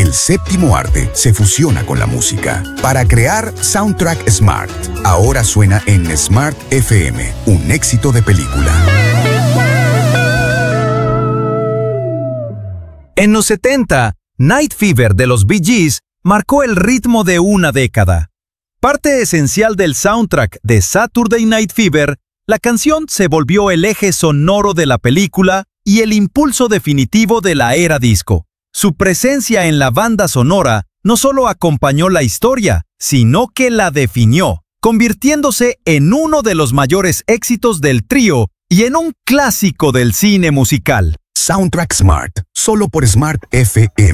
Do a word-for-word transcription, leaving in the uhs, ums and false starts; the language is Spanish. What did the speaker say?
El séptimo arte se fusiona con la música para crear Soundtrack Smart. Ahora suena en Smart F M, un éxito de película. En los setenta, Night Fever de los Bee Gees marcó el ritmo de una década. Parte esencial del soundtrack de Saturday Night Fever, la canción se volvió el eje sonoro de la película y el impulso definitivo de la era disco. Su presencia en la banda sonora no solo acompañó la historia, sino que la definió, convirtiéndose en uno de los mayores éxitos del trío y en un clásico del cine musical. Soundtrack Smart, solo por Smart F M.